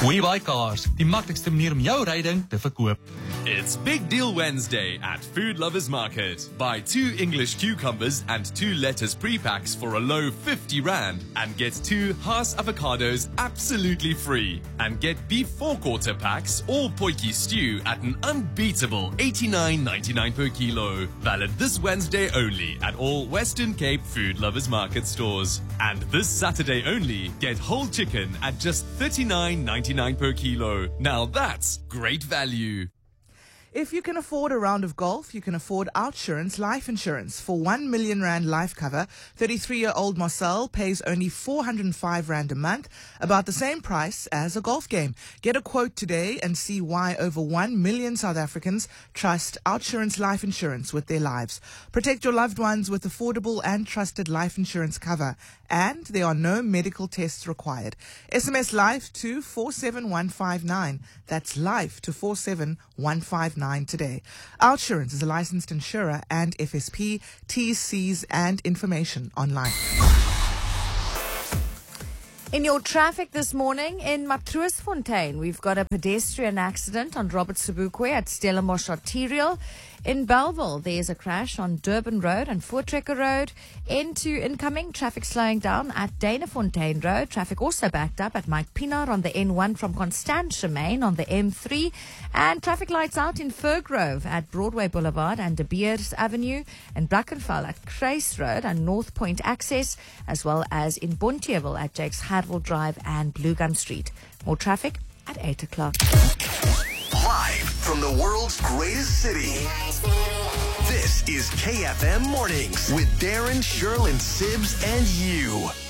We buy cars, die maklikste manier om jou ryding te verkoop. It's Big Deal Wednesday at Food Lovers Market. Buy 2 English cucumbers and 2 lettuce pre-packs for a low 50 Rand and get 2 Haas avocados absolutely free. And get beef 4-quarter packs or potjie stew at an unbeatable 89.99 per kilo. Valid this Wednesday only at all Western Cape Food Lovers Market stores. And this Saturday only, get whole chicken at just 39.99 per kilo. Now that's great value. If you can afford a round of golf, you can afford OUTsurance life insurance. For 1 million Rand life cover, 33-year-old Marcel pays only 405 Rand a month, about the same price as a golf game. Get a quote today and see why over 1 million South Africans trust OUTsurance life insurance with their lives. Protect your loved ones with affordable and trusted life insurance cover. And there are no medical tests required. SMS LIFE to 47159. That's LIFE to 47159 today. OUTsurance is a licensed insurer and FSP. T's, C's and information online. In your traffic this morning in Matroosfontein, we've got a pedestrian accident on Robert Sobukwe at Stellenbosch Arterial. In Bellville, there's a crash on Durban Road and Voortrekker Road. Into incoming, traffic slowing down at Danafontein Road. Traffic also backed up at Mike Pienaar on the N1 from Constantia-Main on the M3. And traffic lights out in Firgrove at Broadway Boulevard and De Beers Avenue. And Brackenfell at Kruis Road and North Point Access, as well as in Bonteheuwel at Jakes Hadwell Drive and Blue Gum Street. More traffic at 8 o'clock. Live from the world's greatest city. This is KFM Mornings with Darren, Shirl, and Sibs and you.